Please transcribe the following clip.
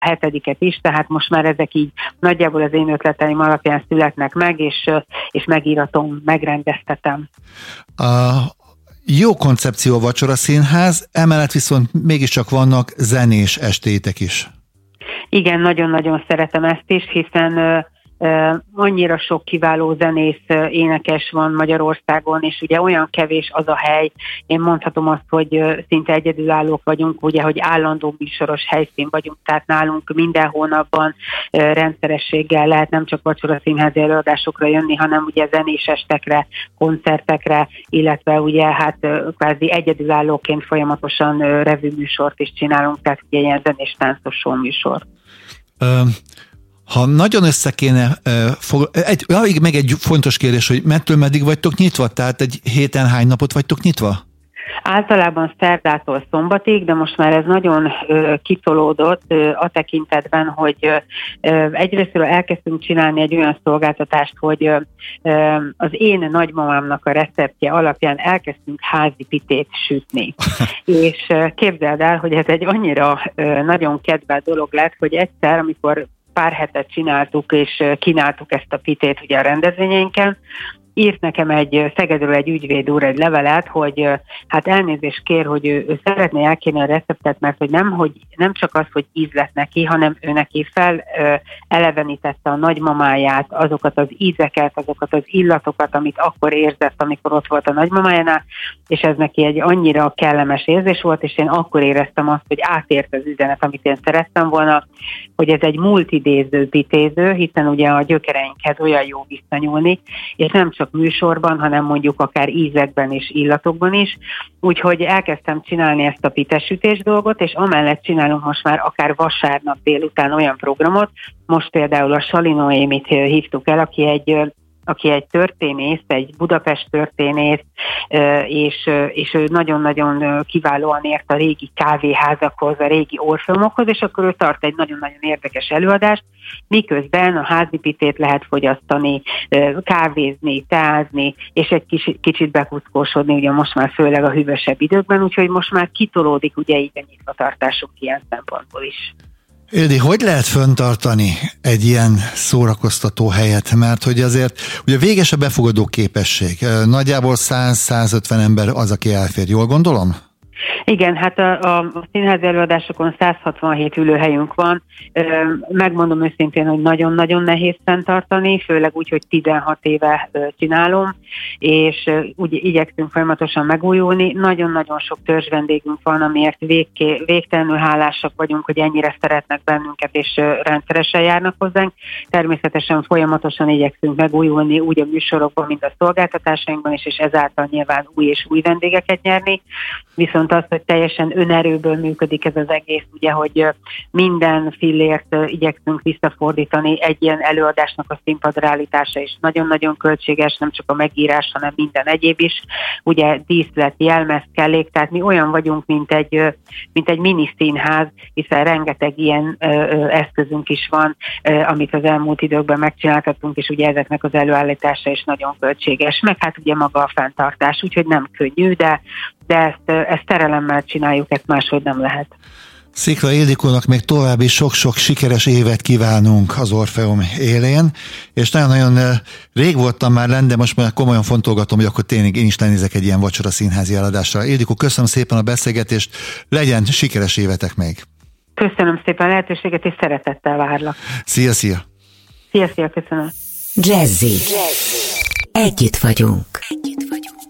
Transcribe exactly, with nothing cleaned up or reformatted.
hetediket is, tehát most már ezek így nagyjából az én ötleteim alapján születnek meg, és, és megíratom, megrendeztetem. A jó koncepció a Vacsora Színház, emellett viszont mégiscsak vannak zenés estétek is. Igen, nagyon-nagyon szeretem ezt is, hiszen Uh, annyira sok kiváló zenész, uh, énekes van Magyarországon, és ugye olyan kevés az a hely, én mondhatom azt, hogy uh, szinte egyedülállók vagyunk, ugye, hogy állandó műsoros helyszín vagyunk, tehát nálunk minden hónapban uh, rendszerességgel lehet nem csak Vacsora Színházi előadásokra jönni, hanem ugye zenés estekre, koncertekre, illetve ugye hát uh, kvázi egyedülállóként folyamatosan uh, revűműsort is csinálunk, tehát ugye ilyen zenés táncos show műsor. Um. Ha nagyon össze kéne, egy, meg egy fontos kérdés, hogy mettől meddig vagytok nyitva? Tehát egy héten hány napot vagytok nyitva? Általában szerdától szombatig, de most már ez nagyon ö, kitolódott ö, a tekintetben, hogy ö, egyrésztről elkezdtünk csinálni egy olyan szolgáltatást, hogy ö, ö, az én nagymamámnak a receptje alapján elkezdtünk házi pitét sütni. És ö, képzeld el, hogy ez egy annyira ö, nagyon kedvelt dolog lett, hogy egyszer, amikor pár hetet csináltuk, és kínáltuk ezt a pitét ugye a rendezvényeinken, írt nekem egy Szegedről egy ügyvéd úr egy levelet, hogy hát elnézést kér, hogy ő, ő szeretné elkérni a receptet, mert hogy nem, hogy nem csak az, hogy íz lett neki, hanem ő neki fel ö, elevenítette a nagymamáját, azokat az ízeket, azokat az illatokat, amit akkor érzett, amikor ott volt a nagymamájánál, és ez neki egy annyira kellemes érzés volt, és én akkor éreztem azt, hogy átért az üzenet, amit én szerettem volna, hogy ez egy multidéző pitéző, hiszen ugye a gyökereinkhez olyan jó visszanyúlni, és nem csak műsorban, hanem mondjuk akár ízekben és illatokban is. Úgyhogy elkezdtem csinálni ezt a pitesütés dolgot, és amellett csinálunk most már akár vasárnap délután olyan programot, most például a Sali Noémit hívtuk el, aki egy aki egy történész, egy Budapest történész, és, és ő nagyon-nagyon kiválóan ért a régi kávéházakhoz, a régi orfeumokhoz, és akkor ő tart egy nagyon-nagyon érdekes előadást, miközben a házi pitét lehet fogyasztani, kávézni, teázni, és egy kis, kicsit bekuckósodni, ugye most már főleg a hűvösebb időkben, úgyhogy most már kitolódik ugye így a nyitvatartásunk ilyen szempontból is. Ildi, hogy lehet fenntartani egy ilyen szórakoztató helyet? Mert hogy azért ugye véges a befogadó képesség. Nagyjából száz-százötven ember az, aki elfér. Jól gondolom? Igen, hát a, a színházi előadásokon száz hatvanhét ülőhelyünk van. Megmondom őszintén, hogy nagyon-nagyon nehéz fenntartani, főleg úgy, hogy tizenhat éve csinálom, és úgy igyekszünk folyamatosan megújulni. Nagyon-nagyon sok törzs vendégünk van, amiért végké, végtelenül hálásak vagyunk, hogy ennyire szeretnek bennünket, és rendszeresen járnak hozzánk. Természetesen folyamatosan igyekszünk megújulni úgy a műsorokban, mint a szolgáltatásainkban is, és ezáltal nyilván új és új vendégeket nyerni. Viszont az, hogy teljesen önerőből működik ez az egész, ugye, hogy minden fillért igyekszünk visszafordítani, egy ilyen előadásnak a színpadra állítása is nagyon-nagyon költséges, nem csak a megírás, hanem minden egyéb is. Ugye díszlet, jelmez, kellék, tehát mi olyan vagyunk, mint egy, mint egy mini színház, hiszen rengeteg ilyen eszközünk is van, amit az elmúlt időkben megcsináltattunk, és ugye ezeknek az előállítása is nagyon költséges, meg hát ugye maga a fenntartás, úgyhogy nem könnyű, de de ezt, ezt terelemmel csináljuk, ezt máshogy nem lehet. Szikla Ildikónak még további sok-sok sikeres évet kívánunk az Orfeum élén, és nagyon-nagyon rég voltam már lenn, de most már komolyan fontolgatom, hogy akkor tényleg én is lenézek egy ilyen Vacsora Színházi előadásra. Ildikó, köszönöm szépen a beszélgetést, legyen sikeres évetek még. Köszönöm szépen a lehetőséget, és szeretettel várlak. Szia, szia! Szia, szia, köszönöm. Jazzy. Jazzy. Együtt vagyunk.